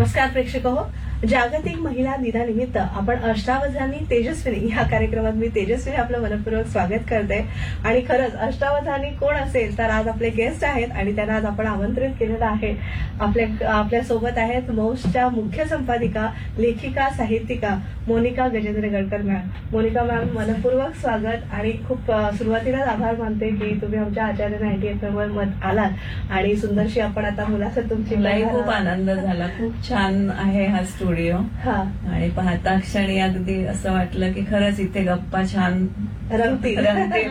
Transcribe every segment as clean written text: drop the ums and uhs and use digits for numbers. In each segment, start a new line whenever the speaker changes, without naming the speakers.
नमस्कार प्रेक्षक हो. जागतिक महिला दिनानिमित्त आपण अष्टावधानी तेजस्विनी ह्या कार्यक्रमात मी तेजस्विनी आपलं मनपूर्वक स्वागत करते. आणि खरंच अष्टावधानी कोण असेल तर आज आपले गेस्ट आहेत आणि त्यांना आज आपण आमंत्रित केलेलं आहे. आपल्या सोबत आहेत मौसच्या मुख्य संपादिका, लेखिका, साहित्यिका मोनिका गजेंद्र गडकर मॅम. मोनिका मॅम, मनपूर्वक स्वागत आणि खूप सुरुवातीलाच आभार मानते की तुम्ही आमच्या आचार्य 98 वर आलात आणि सुंदरशी आपण आता मुलाखत तुमची.
खूप आनंद झाला. खूप छान आहे हा स्टुडिओ आणि पाहता क्षणी अगदी असं वाटलं की खरंच इथे गप्पा छान
रंगतील.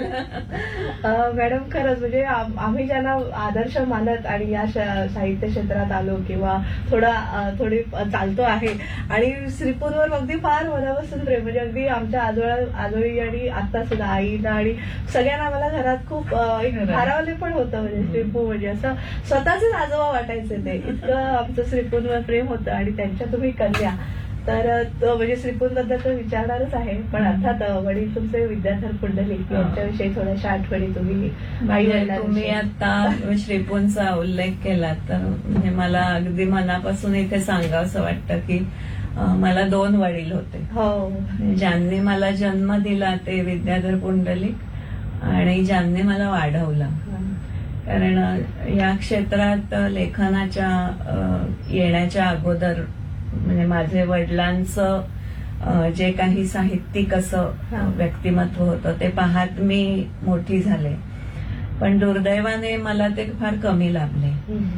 मॅडम, खरंच म्हणजे आम्ही ज्यांना आदर्श मानत आणि या साहित्य क्षेत्रात आलो किंवा थोडी चालतो आहे आणि श्रीपूरवर अगदी फार मनापासून प्रेम, म्हणजे अगदी आमच्या आजोळी आणि आता सुद्धा आईला आणि सगळ्यांना आम्हाला घरात खूप एक भारावले पण होतं. म्हणजे श्रीपूर म्हणजे असं स्वतःच आजोबा वाटायचे, ते इतकं आमचं श्रीपूरवर प्रेम होतं. आणि त्यांच्या तुम्ही कन्या तर म्हणजे श्रीपूरबद्दल तर विचारणारच आहे, पण अर्थात वडील तुमचे विद्याधर पुंडलिक यांच्याविषयी थोड्याशा आठवणी
तुम्ही आता श्रीपूरचा उल्लेख केला तर म्हणजे मला अगदी मनापासून इथे सांगावंसं वाटतं की मला 2 वडील होते.
हो,
ज्यांनी मला जन्म दिला ते विद्याधर पुंडलिक आणि ज्यांनी मला वाढवलं. कारण या क्षेत्रात लेखनाच्या येण्याच्या अगोदर म्हणजे माझे वडिलांचं जे काही साहित्यिक असं व्यक्तिमत्व होतं ते पाहत मी मोठी झाले, पण दुर्दैवाने मला ते फार कमी लाभले.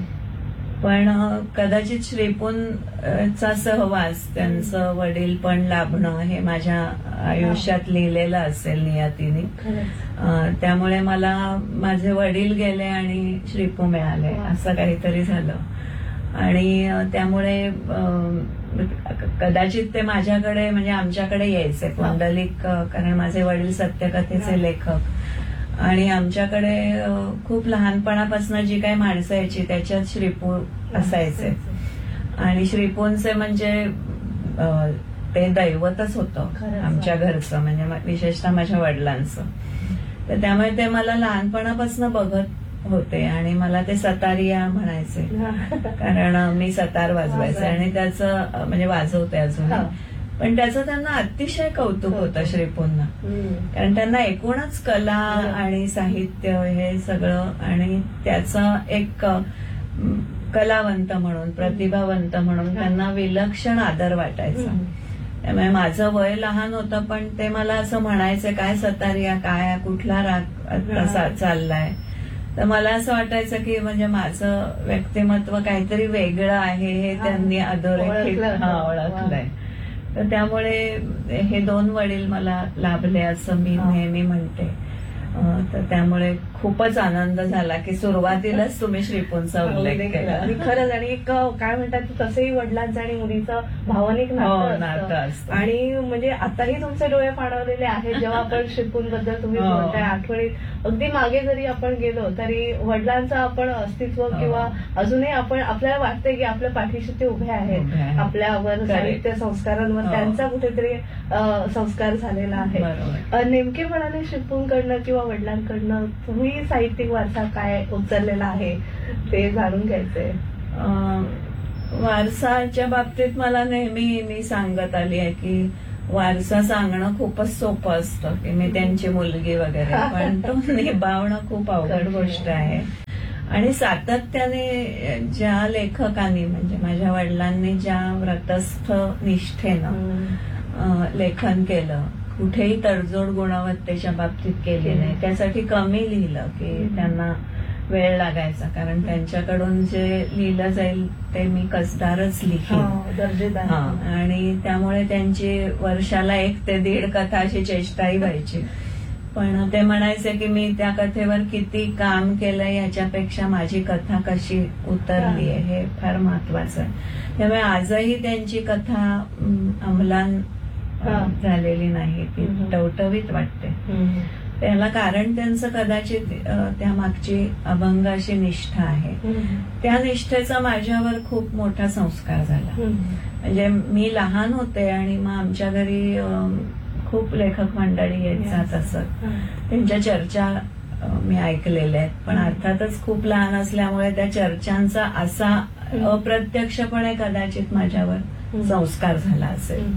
पण कदाचित श्रीपूरचा सहवास, त्यांचं वडील पण लाभणं हे माझ्या आयुष्यात लिहिलेलं असेल नियतीने. त्यामुळे मला माझे वडील गेले आणि श्रीपूर मिळाले, असं काहीतरी झालं. आणि त्यामुळे कदाचित ते माझ्याकडे म्हणजे आमच्याकडे यायचे पुंडलिक, कारण माझे वडील सत्यकथेचे लेखक आणि आमच्याकडे खूप लहानपणापासून जी काही माणसं यायची त्याच्यात श्रीपूर असायचे. आणि श्रीपूरचे म्हणजे ते दैवतच होतं आमच्या घरचं, म्हणजे विशेषतः माझ्या वडिलांचं. तर त्यामुळे ते मला लहानपणापासून बघत होते आणि मला ते सतारिया म्हणायचे, कारण मी सतार वाजवायचे आणि त्याचं म्हणजे वाजवते अजून. पण त्याचं त्यांना अतिशय कौतुक होतं श्रीपूरना, कारण त्यांना एकूणच कला आणि साहित्य हे सगळं आणि त्याचा एक कलावंत म्हणून, प्रतिभावंत म्हणून त्यांना विलक्षण आदर वाटायचा. त्यामुळे माझं वय लहान होतं पण ते मला असं म्हणायचं, काय सतारिया, काय कुठला राग चाललाय. तर मला असं वाटायचं की म्हणजे माझं व्यक्तिमत्व काहीतरी वेगळं आहे हे त्यांनी अधोरेखित ओळखलंय. तर त्यामुळे हे 2 वडील मला लाभले असं मी नेहमी म्हणते. तर त्यामुळे खूपच आनंद झाला की सुरुवातीलाच तुम्ही श्रीपूरचा उल्लेख केला.
आणि खरंच, आणि एक काय म्हणतात तसंही वडिलांचं आणि मुलीचं भावनिक नातं असतं. आणि म्हणजे आताही तुमचे डोळे पाणवलेले आहेत जेव्हा आपण श्रीपूरबद्दल तुम्ही बोलताय. आठवणीत अगदी मागे जरी आपण गेलो तरी वडिलांचं आपण अस्तित्व किंवा अजूनही आपण आपल्याला वाटतंय की आपल्या पाठीशी ते उभे आहेत, आपल्यावर साहित्य संस्कारांवर त्यांचा कुठेतरी संस्कार झालेला आहे. नेमकेपणाने श्रीपूरकडनं किंवा वडिलांकडनं तुम्ही साहित्यिक वारसा काय उचललेला आहे ते जाणून घ्यायचंय.
वारसाच्या बाबतीत मला नेहमी मी सांगत आली आहे की वारसा सांगणं खूपच सोपं असतं की मी त्यांची मुलगी वगैरे, पण तो निभावणं खूप अवघड गोष्ट आहे. आणि सातत्याने ज्या लेखकांनी म्हणजे माझ्या वडिलांनी ज्या व्रतस्थ निष्ठेनं लेखन केलं, कुठेही तडजोड गुणवत्तेच्या बाबतीत केली नाही, त्यासाठी कमी लिहिलं की त्यांना वेळ लागायचा, कारण त्यांच्याकडून जे लिहिलं जाईल ते मी कसदारच लिहीन. आणि त्यामुळे त्यांची वर्षाला 1 ते 1.5 कथा अशी चेष्टाही व्हायची. पण ते म्हणायचे की मी त्या कथेवर किती काम केलंय याच्यापेक्षा माझी कथा कशी उतरली आहे हे फार महत्वाचं आहे. त्यामुळे आजही त्यांची कथा अंमलान झालेली नाही, ती टवटवीत वाटते. त्याला कारण त्यांचं कदाचित त्या मागची अभंग अशी निष्ठा आहे. त्या निष्ठेचा माझ्यावर खूप मोठा संस्कार झाला. म्हणजे मी लहान होते आणि मग आमच्या घरी खूप लेखक मंडळी येत जात असत, त्यांच्या चर्चा मी ऐकलेल्या आहेत. पण अर्थातच खूप लहान असल्यामुळे त्या चर्चांचा असा अप्रत्यक्षपणे कदाचित माझ्यावर संस्कार झाला असेल.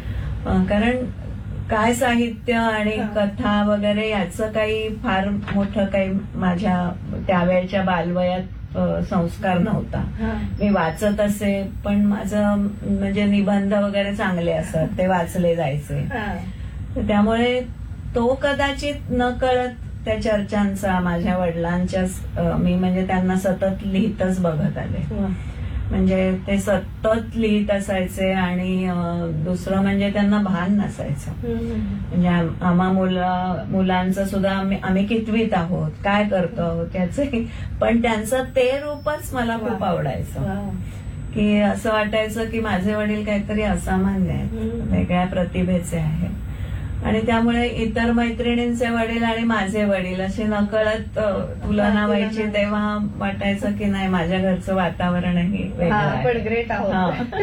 कारण काय साहित्य आणि कथा वगैरे याचं काही फार मोठं काही माझ्या त्यावेळच्या बालवयात संस्कार नव्हता. मी वाचत असे, पण माझं म्हणजे निबंध वगैरे चांगले असत, ते वाचले जायचे. त्यामुळे तो कदाचित न कळत त्या चर्चांचा माझ्या वडिलांच्या मी म्हणजे त्यांना सतत लिहितच बघत आले. म्हणजे ते सतत लिहित असायचे आणि दुसरं म्हणजे त्यांना भान नसायचं. म्हणजे आम्हा मुलांचं सुद्धा आम्ही कितवीत आहोत, काय करतो आहोत त्याचे, पण त्यांचं ते रूपच मला खूप आवडायचं. की असं वाटायचं की माझे वडील काहीतरी असामान्य आहेत, वेगळ्या प्रतिभेचे आहेत. आणि त्यामुळे इतर मैत्रिणींचे वडील आणि माझे वडील असे नकळत तुलना व्हायची. तेव्हा वाटायचं की नाही, माझ्या घरचं वातावरणही वेगळं आहे,
ग्रेट आहोत.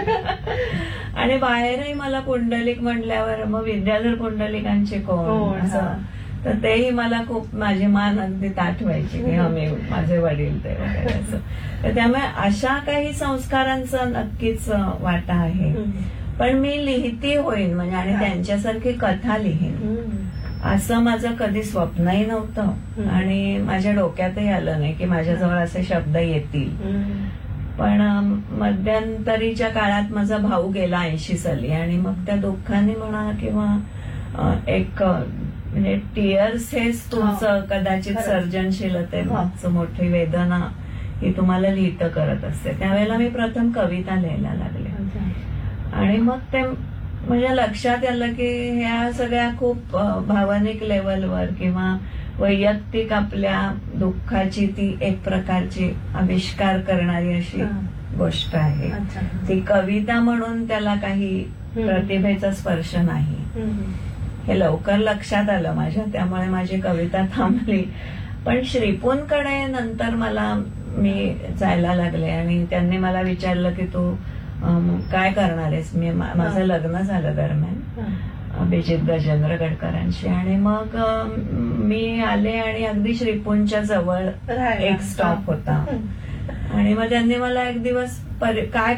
आणि बाहेरही मला पुंडलिक म्हटल्यावर मग विद्याधर पुंडलिकांचे कोण असं, तर तेही मला खूप माझी मान अगदी ताठ व्हायची की आम्ही माझे वडील ते वगैरे असं. तर त्यामुळे अशा काही संस्कारांचा नक्कीच वाटा आहे. पण मी लिहिती होईन म्हणजे आणि त्यांच्यासारखी कथा लिहीन असं माझं कधी स्वप्नही नव्हतं आणि माझ्या डोक्यातही आलं नाही की माझ्याजवळ असे शब्द येतील. पण मध्यंतरीच्या काळात माझा भाऊ गेला 80 साली आणि मग त्या दुःखाने म्हणा किंवा एक म्हणजे टीयर्स हेच तुमचं कदाचित सर्जनशीलतेचं मोठी वेदना ही तुम्हाला लिहित करत असते. त्यावेळेला मी प्रथम कविता लिहायला लागले आणि मग ते म्हणजे लक्षात आलं की ह्या सगळ्या खूप भावनिक लेवलवर किंवा वैयक्तिक आपल्या दुःखाची ती एक प्रकारची आविष्कार करणारी अशी गोष्ट आहे. ती कविता म्हणून त्याला काही प्रतिभेचा स्पर्श नाही, हे लवकर लक्षात आलं माझ्या. त्यामुळे माझी कविता थांबली. पण श्रीपूंकडे नंतर मी जायला लागले आणि त्यांनी मला विचारलं की तू काय करणार आहेस. माझं लग्न झालं दरम्यान अभिजित गजेंद्र गडकरांशी आणि मग मी आले आणि अगदी श्रीपूंच्या जवळ एक स्टॉप होता आणि मग त्यांनी मला एक दिवस काय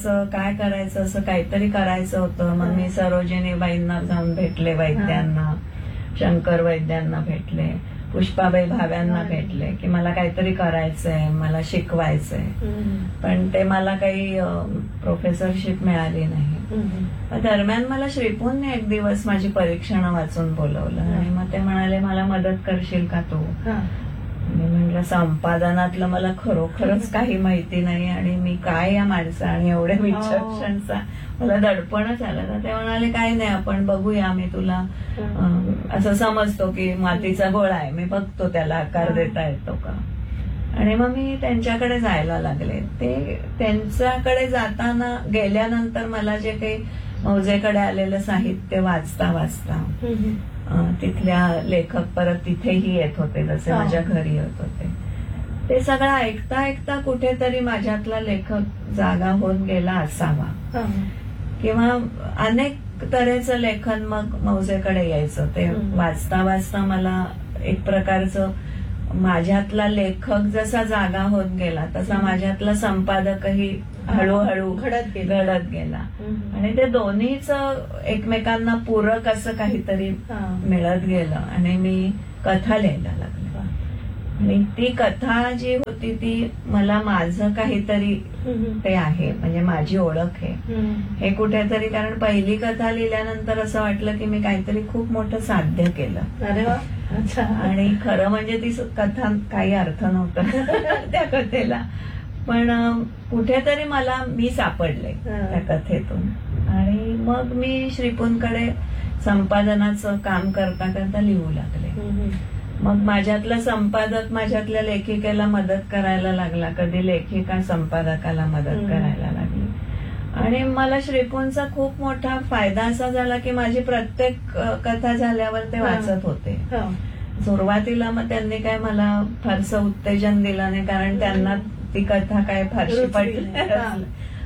करायचं असं काहीतरी करायचं होतं. मग मी सरोजिनीबाईंना जाऊन भेटले, वैद्यांना, शंकर वैद्यांना भेटले, पुष्पाबाई भाव्यांना भेटले की मला काहीतरी करायचंय, मला शिकवायचंय. पण ते मला काही प्रोफेसरशिप मिळाली नाही. दरम्यान मला श्रीपूंनी एक दिवस माझी परीक्षणं वाचून बोलवलं आणि मग ते म्हणाले मला मदत करशील का तू. मी म्हटलं संपादनातलं मला खरोखरच काही माहिती नाही आणि मी काय या माणसं आणि एवढ्या विचक्षणचा मला दडपणच आलं. तर ते म्हणाले काही नाही, आपण बघूया, मी तुला असं समजतो की मातीचा गोळा आहे, मी बघतो त्याला आकार देता येतो का. आणि मग मी त्यांच्याकडे जायला लागले. ते त्यांच्याकडे गेल्यानंतर मला जे काही मौजेकडे आलेलं साहित्य वाचता तिथल्या लेखक परत तिथेही येत होते, जसे माझ्या घरी येत होते, ते सगळं ऐकता कुठेतरी माझ्यातला लेखक जागा होऊन गेला असावा किंवा अनेक तऱ्हेचं लेखन मग मौजेकडे यायचं. ते वाचता मला एक प्रकारचं माझ्यातला लेखक जसा जागा होत गेला तसा माझ्यातला संपादकही हळूहळू घडत गेला आणि ते दोन्हीच एकमेकांना पूरक असं काहीतरी मिळत गेलं आणि मी कथा लिहायला लागले. आणि ती कथा जी होती ती मला माझं काहीतरी ते आहे, म्हणजे माझी ओळख आहे हे कुठेतरी. कारण पहिली कथा लिहिल्यानंतर असं वाटलं की मी काहीतरी खूप मोठं साध्य केलं. अरे वा. आणि खरं म्हणजे ती कथा काही अर्थ नव्हता त्या कथेला, पण कुठेतरी मी सापडले त्या कथेतून. आणि मग मी श्रीपूंकडे संपादनाचं काम करता लिहू लागले. मग माझ्यातला संपादक माझ्यातल्या लेखिकेला मदत करायला लागला, कधी लेखिका संपादकाला मदत करायला लागली. आणि मला श्रीपूंचा खूप मोठा फायदा असा झाला की माझी प्रत्येक कथा झाल्यावर ते वाचत होते. सुरुवातीला मग त्यांनी काय मला फारसं उत्तेजन दिलं नाही, कारण त्यांना ती कथा काय फारशी पटली.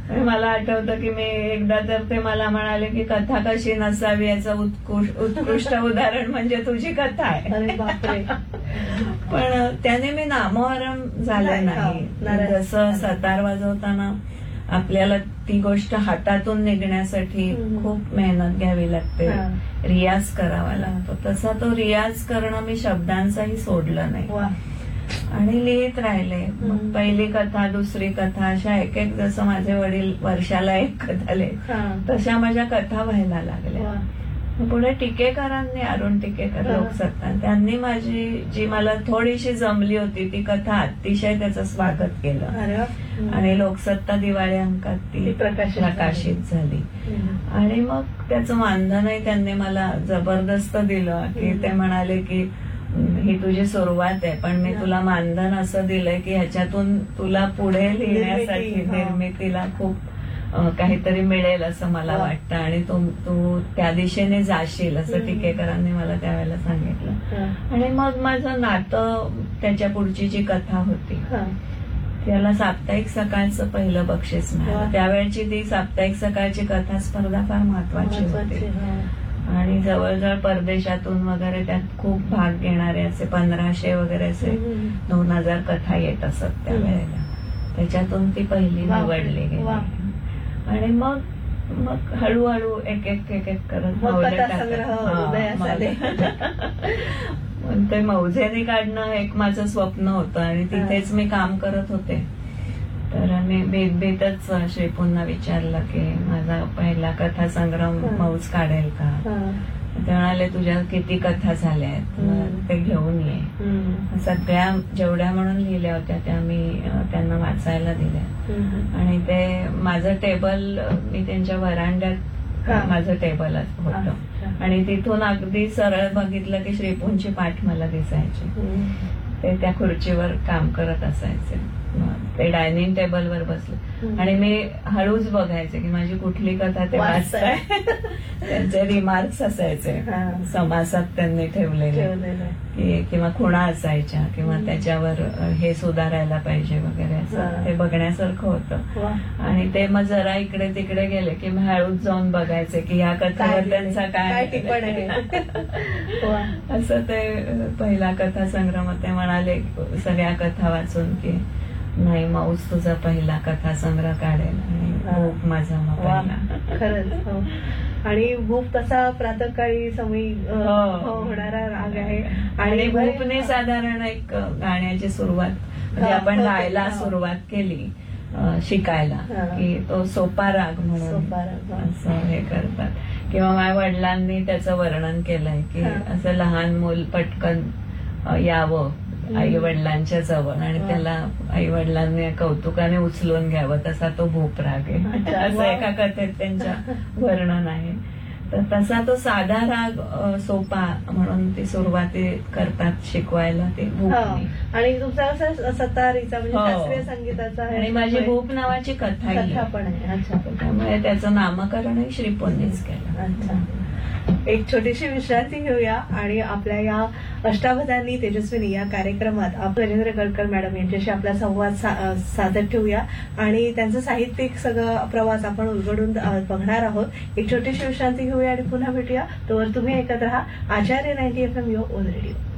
मला आठवतं की मी एकदा तर ते मला म्हणाले की कथा कशी नसावी याचं उत्कृष्ट उदाहरण म्हणजे तुझी कथा आहे.
अरे बापरे.
पण त्याने मी नामोहरम झाले नाही. जसं सतार वाजवताना आपल्याला ती गोष्ट हातातून निघण्यासाठी खूप मेहनत घ्यावी लागते, रियाज करावा लागतो, तसा तो रियाज करणं मी शब्दांचाही सोडलं नाही आणि लिहित राहिले. मग पहिली कथा, दुसरी कथा, अशा एक एक, जसं माझे वडील वर्षाला एक कथा लिहित तशा माझ्या कथा व्हायला लागल्या. पुढे टिकेकरांनी, अरुण टिकेकर लोकसत्ता, त्यांनी माझी जी मला थोडीशी जमली होती ती कथा अतिशय त्याचं स्वागत केलं आणि लोकसत्ता दिवाळी अंकात ती प्रकाशित झाली. आणि मग त्याचं मानधनही त्यांनी मला जबरदस्त दिलं की ते म्हणाले की ही तुझी सुरुवात आहे, पण मी तुला मानधन असं दिलंय की ह्याच्यातून तुला पुढे लिहिण्यासाठी, निर्मितीला खूप काहीतरी मिळेल असं मला वाटतं आणि तू त्या दिशेने जाशील असं टिकेकरांनी मला त्यावेळेला सांगितलं. आणि मग माझं नातं, त्याच्या पुढची जी कथा होती त्याला साप्ताहिक सकाळचं पहिलं बक्षीस मिळालं. त्यावेळची ती साप्ताहिक सकाळची कथा स्पर्धा फार महत्वाची होती आणि जवळजवळ परदेशातून वगैरे त्यात खूप भाग घेणारे असे 1500 वगैरे असे 2000 कथा येत असत त्यावेळेला. त्याच्यातून ती पहिली निवडली गेली आणि मग हळूहळू एक एक करत ते मौजेने काढणं एक माझं स्वप्न होतं आणि तिथेच मी काम करत होते. तर मी बेतच श्रीपूंना विचारलं की माझा पहिला कथा संग्रह मौज काढेल का. ते म्हणाले तुझ्या किती कथा झाल्या आहेत ते घेऊन ये. सगळ्या जेवढ्या म्हणून लिहिल्या होत्या त्या मी त्यांना वाचायला दिल्या आणि ते माझं टेबल, मी त्यांच्या वरांड्यात माझं टेबल होतं आणि तिथून अगदी सरळ बघितलं की श्रीपूंची पाठ मला दिसायची. ते त्या खुर्चीवर काम करत असायचे, ते डायनिंग टेबलवर बसले आणि मी हळूच बघायचे की माझी कुठली कथा ते वाचताय. त्यांचे रिमार्क्स असायचे समासात त्यांनी ठेवलेले किंवा खुणा असायच्या किंवा त्याच्यावर हे सुधारायला पाहिजे वगैरे असं ते बघण्यासारखं होतं. आणि ते मग जरा इकडे तिकडे गेले की मी हळूच जाऊन बघायचे की ह्या कथेवर त्यांचा काय टिप्पण आहे. असं ते पहिला कथा संग्रह ते म्हणाले सगळ्या कथा वाचून की नाही मौज तुझा पहिला कथा संग्रह काढेल आणि भूप माझा पहिला.
खरंच. आणि भूप तसा प्रातःकाळी समय होणारा राग आहे आणि
भूपने साधारण एक गाण्याची सुरुवात म्हणजे आपण गायला सुरुवात केली शिकायला की तो सोपा राग म्हणून असं हे करतात. किंवा माझ्या वडिलांनी त्याचं वर्णन केलंय की असं लहान मूल पटकन यावं आई वडिलांच्या जवळ आणि त्याला आई वडिलांनी कौतुकाने उचलून घ्यावं, तसा तो भूप राग आहे असं एका कथेत त्यांच्या वर्णन आहे. तर तसा तो साधा राग सोपा म्हणून ती सुरुवाती करतात शिकवायला ते भूप.
आणि तुमचा असं सतारीचा म्हणजे शास्त्रीय संगीताचा
आणि माझी भूप नावाची कथा
पण आहे.
त्यामुळे त्याचं नामकरणही श्रीपूंनीच केलं.
एक छोटीशी विश्रांती घेऊया आणि आपल्या या अष्टावधानी तेजस्विनी या कार्यक्रमात राजेंद्र गडकर मॅडम यांच्याशी आपला संवाद साधत ठेवूया आणि त्यांचं साहित्यिक सगळं प्रवास आपण उलगडून बघणार आहोत. एक छोटीशी विश्रांती घेऊया आणि पुन्हा भेटूया. तोवर तुम्ही ऐकत राहा आचार्य 90 FM ओन रेडिओ.